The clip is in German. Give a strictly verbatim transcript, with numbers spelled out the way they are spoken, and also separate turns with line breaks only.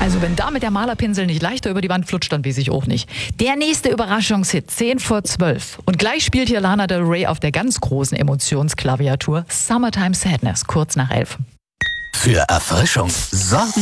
Also wenn da mit der Malerpinsel nicht leichter über die Wand flutscht, dann weiß ich auch nicht. Der nächste Überraschungshit, zehn vor zwölf. Und gleich spielt hier Lana Del Rey auf der ganz großen Emotionsklaviatur Summertime Sadness, kurz nach elf.
Für Erfrischung sorgen